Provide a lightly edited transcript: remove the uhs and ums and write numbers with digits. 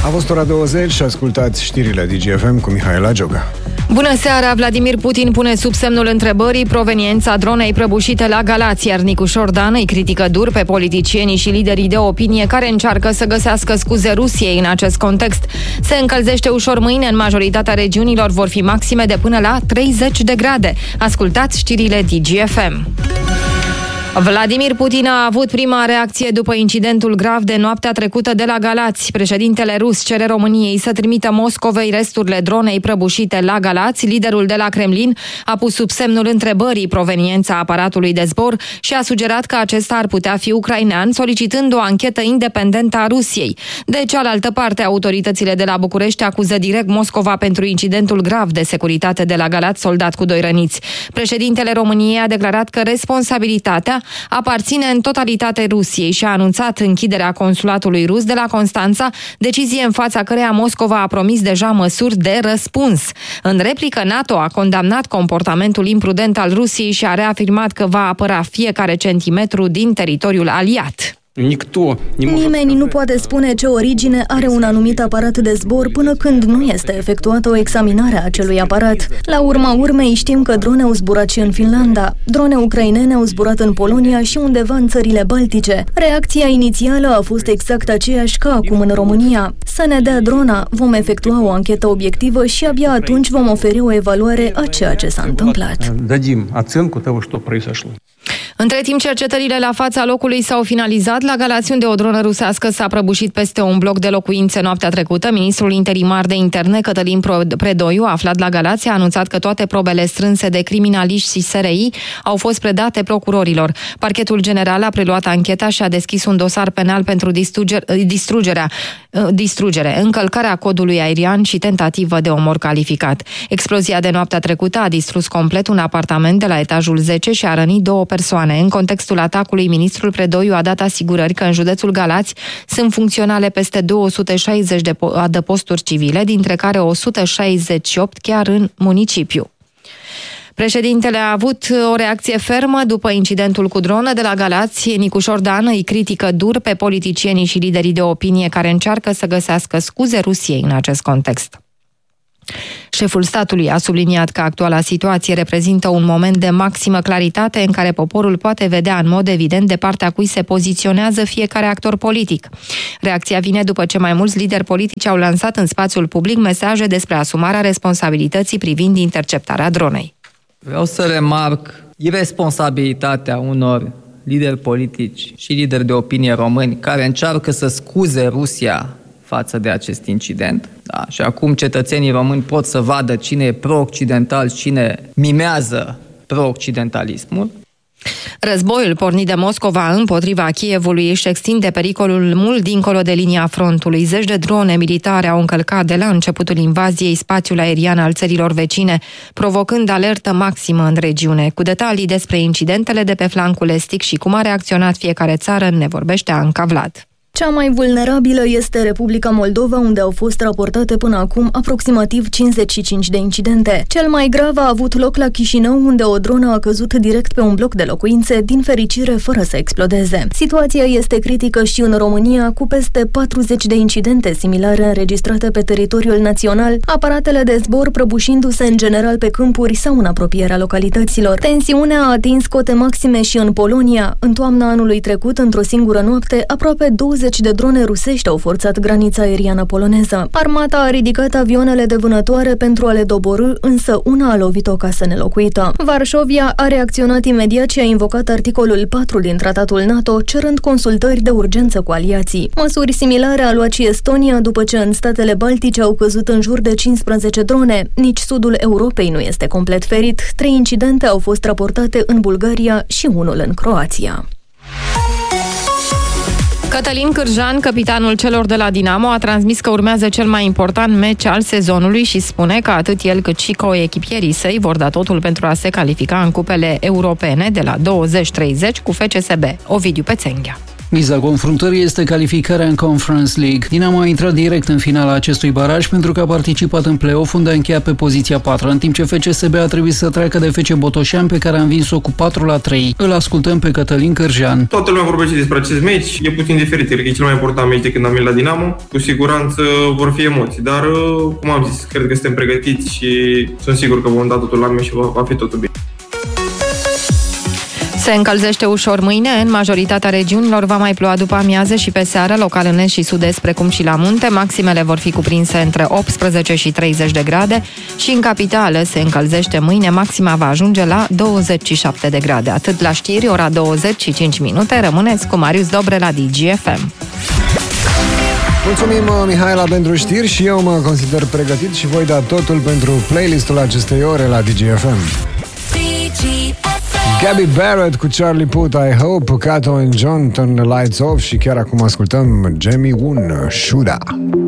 A fost ora 20 și ascultați știrile DGFM cu Mihaela Gioga. Bună seara! Vladimir Putin pune sub semnul întrebării proveniența dronei prăbușite la Galați, iar Nicu Șordan îi critică dur pe politicienii și liderii de opinie care încearcă să găsească scuze Rusiei în acest context. Se încălzește ușor mâine, în majoritatea regiunilor vor fi maxime de până la 30 de grade. Ascultați știrile DGFM. Vladimir Putin a avut prima reacție după incidentul grav de noaptea trecută de la Galați. Președintele rus cere României să trimită Moscovei resturile dronei prăbușite la Galați. Liderul de la Kremlin a pus sub semnul întrebării proveniența aparatului de zbor și a sugerat că acesta ar putea fi ucrainean, solicitând o anchetă independentă a Rusiei. De cealaltă parte, autoritățile de la București acuză direct Moscova pentru incidentul grav de securitate de la Galați, soldat cu 2 răniți. Președintele României a declarat că responsabilitatea aparține în totalitate Rusiei și a anunțat închiderea consulatului rus de la Constanța, decizie în fața căreia Moscova a promis deja măsuri de răspuns. În replică, NATO a condamnat comportamentul imprudent al Rusiei și a reafirmat că va apăra fiecare centimetru din teritoriul aliat. Nimeni nu poate spune ce origine are un anumit aparat de zbor până când nu este efectuată o examinare a acelui aparat. La urma urmei știm că drone au zburat și în Finlanda, drone ucrainene au zburat în Polonia și undeva în țările Baltice. Reacția inițială a fost exact aceeași ca acum în România. Să ne dea drona, vom efectua o anchetă obiectivă și abia atunci vom oferi o evaluare a ceea ce s-a întâmplat. Între timp, cercetările la fața locului s-au finalizat. La Galați, unde o dronă rusească s-a prăbușit peste un bloc de locuințe noaptea trecută, ministrul interimar de interne, Cătălin Predoiu, aflat la Galați, a anunțat că toate probele strânse de criminaliști și SRI au fost predate procurorilor. Parchetul general a preluat ancheta și a deschis un dosar penal pentru distrugere, încălcarea codului aerian și tentativă de omor calificat. Explozia de noaptea trecută a distrus complet un apartament de la etajul 10 și a rănit 2 persoane. În contextul atacului, ministrul Predoiu a dat asigurări că în județul Galați sunt funcționale peste 260 de adăposturi civile, dintre care 168 chiar în municipiu. Președintele a avut o reacție fermă după incidentul cu dronă de la Galați. Nicu Șordan îi critică dur pe politicienii și liderii de opinie care încearcă să găsească scuze Rusiei în acest context. Șeful statului a subliniat că actuala situație reprezintă un moment de maximă claritate în care poporul poate vedea în mod evident de partea cui se poziționează fiecare actor politic. Reacția vine după ce mai mulți lideri politici au lansat în spațiul public mesaje despre asumarea responsabilității privind interceptarea dronei. Vreau să remarc irresponsabilitatea unor lideri politici și lideri de opinie români care încearcă să scuze Rusia față de acest incident. Da, și acum cetățenii români pot să vadă cine e pro-occidental, cine mimează pro-occidentalismul. Războiul pornit de Moscova împotriva Kievului își extinde pericolul mult dincolo de linia frontului. Zeci de drone militare au încălcat de la începutul invaziei spațiul aerian al țărilor vecine, provocând alertă maximă în regiune. Cu detalii despre incidentele de pe flancul estic și cum a reacționat fiecare țară, ne vorbește Anca Vlad. Cea mai vulnerabilă este Republica Moldova, unde au fost raportate până acum aproximativ 55 de incidente. Cel mai grav a avut loc la Chișinău, unde o dronă a căzut direct pe un bloc de locuințe, din fericire fără să explodeze. Situația este critică și în România, cu peste 40 de incidente similare înregistrate pe teritoriul național, aparatele de zbor prăbușindu-se în general pe câmpuri sau în apropierea localităților. Tensiunea a atins cote maxime și în Polonia. În toamna anului trecut, într-o singură noapte, aproape 20 de drone rusești au forțat granița aeriană poloneză. Armata a ridicat avioanele de vânătoare pentru a le doborî, însă una a lovit o casă nelocuită. Varșovia a reacționat imediat și a invocat articolul 4 din tratatul NATO, cerând consultări de urgență cu aliații. Măsuri similare a luat și Estonia, după ce în statele baltice au căzut în jur de 15 drone. Nici sudul Europei nu este complet ferit. 3 incidente au fost raportate în Bulgaria și unul în Croația. Cătălin Cârjan, capitanul celor de la Dinamo, a transmis că urmează cel mai important meci al sezonului și spune că atât el cât și coechipierii săi vor da totul pentru a se califica în cupele europene de la 20-30 cu FCSB. Ovidiu Pețenghea. Miza confruntării este calificarea în Conference League. Dinamo a intrat direct în finala acestui baraj pentru că a participat în play-off, unde a încheiat pe poziția 4, în timp ce FCSB a trebuit să treacă de FC Botoșani, pe care a învins-o cu 4-3. Îl ascultăm pe Cătălin Cârjean. Toată lumea vorbește despre acest meci, e puțin diferit, cred că e cel mai important meci de când am venit la Dinamo. Cu siguranță vor fi emoții, dar, cum am zis, cred că suntem pregătiți și sunt sigur că vom da totul la meci și va fi totul bine. Se încălzește ușor mâine, în majoritatea regiunilor va mai ploua după amiază și pe seară, local în est și sud-est, precum și la munte. Maximele vor fi cuprinse între 18 și 30 de grade și în capitală se încălzește mâine, maxima va ajunge la 27 de grade. Atât la știri, ora 25 minute, rămâneți cu Marius Dobre la DGFM. Mulțumim, Mihaela, pentru știri și eu mă consider pregătit și voi da totul pentru playlistul acestei ore la DGFM. Gabby Barrett cu Charlie Puth, I Hope, Cato and John, Turn the Lights Off și chiar acum ascultăm Jamie Woon, Shuda.